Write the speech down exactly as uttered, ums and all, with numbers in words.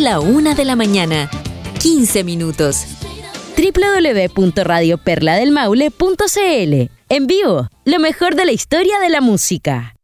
la una de la mañana, quince minutos. doble u doble u doble u punto radio perla del maule punto c l. En vivo, lo mejor de la historia de la música.